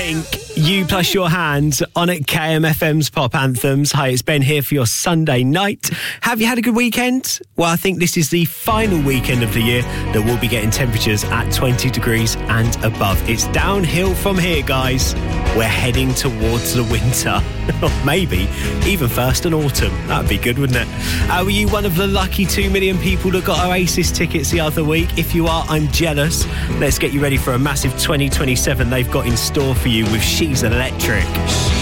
Pink, You Plus Your Hands on at KMFM's Pop Anthems. Hi, it's Ben here for your Sunday night. Have you had a good weekend? Well, I think this is the final weekend of the year that we'll be getting temperatures at 20 degrees and above. It's downhill from here, guys. We're heading towards the winter. Or maybe even first an autumn. That'd be good, wouldn't it? Were you one of the lucky 2 million people that got Oasis tickets the other week? If you are, I'm jealous. Let's get you ready for a massive 2027 they've got in store for you with She's Electric.